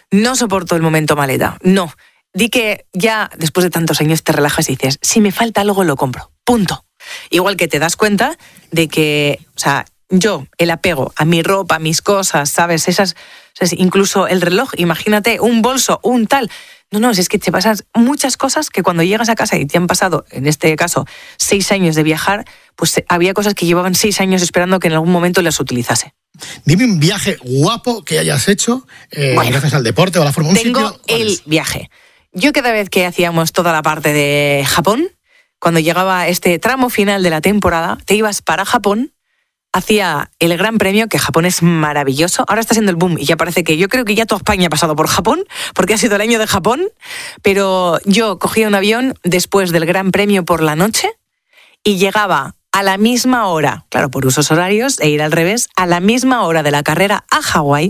no soporto el momento maleta, no. Di que ya después de tantos años te relajas y dices, si me falta algo lo compro, punto. Igual que te das cuenta de que, o sea, yo, el apego a mi ropa, a mis cosas, ¿sabes? Incluso el reloj, imagínate, un bolso, un tal. No, es que te pasan muchas cosas que cuando llegas a casa y te han pasado, en este caso, 6 años de viajar, pues había cosas que llevaban 6 años esperando que en algún momento las utilizase. Dime un viaje guapo que hayas hecho, gracias al deporte o a la Fórmula 1. Tengo el viaje. Yo cada vez que hacíamos toda la parte de Japón, cuando llegaba este tramo final de la temporada, te ibas para Japón, hacía el Gran Premio, que Japón es maravilloso. Ahora está siendo el boom y ya parece que yo creo que ya toda España ha pasado por Japón, porque ha sido el año de Japón, pero yo cogía un avión después del Gran Premio por la noche y llegaba a la misma hora, claro, por usos horarios, e ir al revés, a la misma hora de la carrera a Hawái,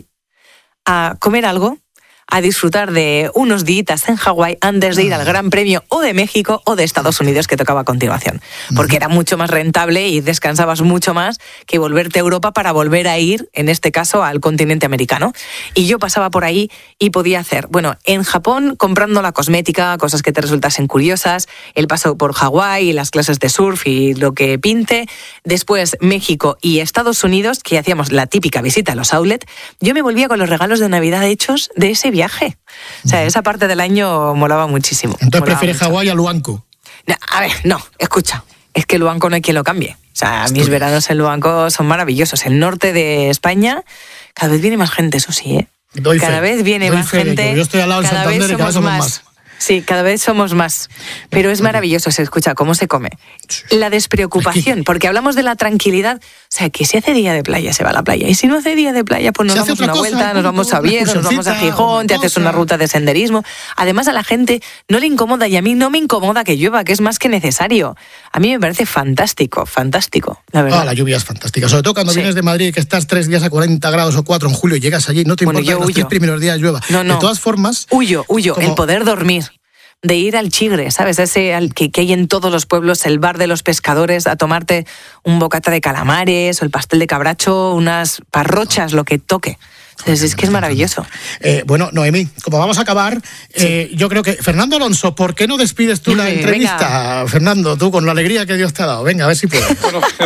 a comer algo, a disfrutar de unos días en Hawái antes de ir al Gran Premio o de México o de Estados Unidos que tocaba a continuación. Porque era mucho más rentable y descansabas mucho más que volverte a Europa para volver a ir, en este caso, al continente americano. Y yo pasaba por ahí y podía hacer, en Japón comprando la cosmética, cosas que te resultasen curiosas, el paso por Hawái, las clases de surf y lo que pinte. Después México y Estados Unidos, que hacíamos la típica visita a los outlets. Yo me volvía con los regalos de Navidad hechos de ese viaje. O sea, esa parte del año molaba muchísimo. Entonces prefieres Hawái a Luanco. No, a ver, no, escucha. Es que Luanco no hay quien lo cambie. O sea, mis veranos en Luanco son maravillosos. El norte de España, cada vez viene más gente, eso sí, ¿eh? Cada vez viene más gente. Yo estoy al lado del Santander y cada vez somos más. Sí, cada vez somos más. Pero es maravilloso, se escucha cómo se come. La despreocupación, porque hablamos de la tranquilidad. O sea, que si hace día de playa, se va a la playa. Y si no hace día de playa, pues nos damos una vuelta, nos vamos a Oviedo, nos vamos a Gijón, te haces una ruta de senderismo. Además, a la gente no le incomoda, y a mí no me incomoda que llueva, que es más que necesario. A mí me parece fantástico, la verdad. La lluvia es fantástica. Sobre todo cuando vienes de Madrid, que estás 3 días a 40 grados o 4 en julio y llegas allí, no te importa que los 3 primeros días llueva. No. De todas formas... Huyo, el poder dormir. De ir al Chigre, ¿sabes? Ese que hay en todos los pueblos, el bar de los pescadores, a tomarte un bocata de calamares o el pastel de cabracho, unas parrochas, lo que toque. Es que es maravilloso. Noemí, como vamos a acabar, yo creo que... Fernando Alonso, ¿por qué no despides tú la entrevista? Venga. Fernando, tú con la alegría que Dios te ha dado. Venga, a ver si puedes.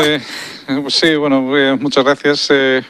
Muchas gracias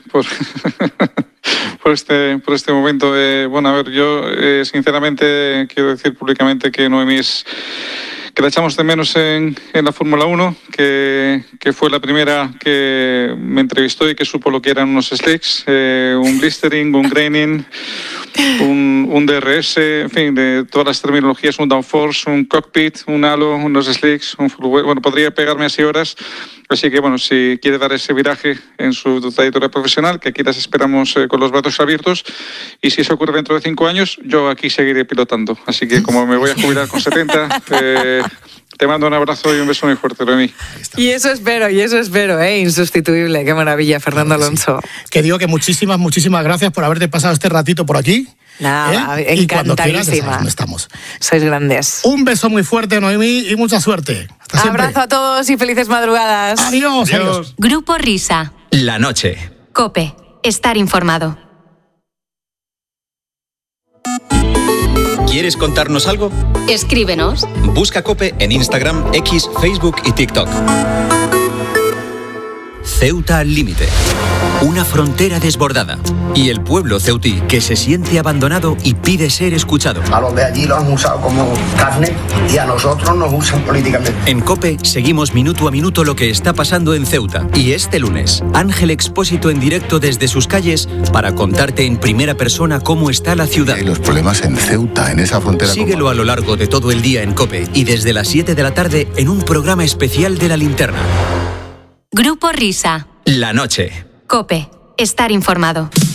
por este momento. Yo sinceramente quiero decir públicamente que Noemí que la echamos de menos en la Fórmula 1, que fue la primera que me entrevistó y que supo lo que eran unos slicks, un blistering, un graining, un DRS, en fin, de todas las terminologías, un downforce, un cockpit, un halo, unos slicks, un full weight. Podría pegarme así horas. Así que, si quiere dar ese viraje en su trayectoria profesional, que aquí las esperamos con los brazos abiertos, y si eso ocurre dentro de 5 años, yo aquí seguiré pilotando. Así que, como me voy a jubilar con 70, te mando un abrazo y un beso muy fuerte, Noemí. Y eso espero, insustituible. Qué maravilla, Fernando Alonso. Sí. Que digo que muchísimas gracias por haberte pasado este ratito por aquí. Nada, y cuando quieras, ya sabes dónde estamos. Sois grandes. Un beso muy fuerte, Noemí, y mucha suerte. Hasta siempre. Abrazo a todos y felices madrugadas. Adiós. Grupo Risa. La noche. COPE. Estar informado. ¿Quieres contarnos algo? Escríbenos. Busca COPE en Instagram, X, Facebook y TikTok. Ceuta al límite. Una frontera desbordada. Y el pueblo ceutí que se siente abandonado y pide ser escuchado. A los de allí lo han usado como carne y a nosotros nos usan políticamente. En COPE seguimos minuto a minuto lo que está pasando en Ceuta. Y este lunes, Ángel Expósito en directo desde sus calles para contarte en primera persona cómo está la ciudad. Hay los problemas en Ceuta, en esa frontera. Síguelo a lo largo de todo el día en COPE y desde las 7 de la tarde en un programa especial de La Linterna. Grupo Risa. La noche. COPE. Estar informado.